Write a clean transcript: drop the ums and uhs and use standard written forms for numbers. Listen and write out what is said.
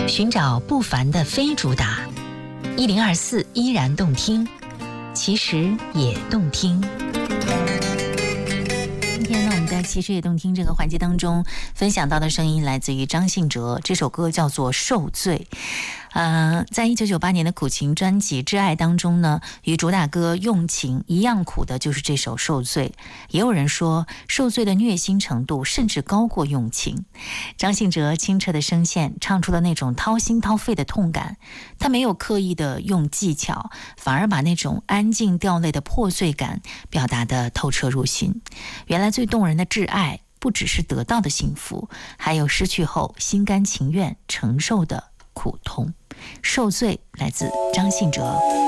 寻找不凡的非主打，1024依然动听，其实也动听。今天呢，我们在其实也动听这个环节当中分享到的声音来自于张信哲，这首歌叫做《受罪》。在1998年的苦情专辑《挚爱》当中呢，与主打歌《用情》一样苦的就是这首《受罪》。也有人说，《受罪》的虐心程度甚至高过《用情》。张信哲清澈的声线唱出了那种掏心掏肺的痛感，他没有刻意的用技巧，反而把那种安静掉泪的破碎感表达得透彻入心。原来最动人的挚爱，不只是得到的幸福，还有失去后心甘情愿承受的苦痛。受罪来自张信哲。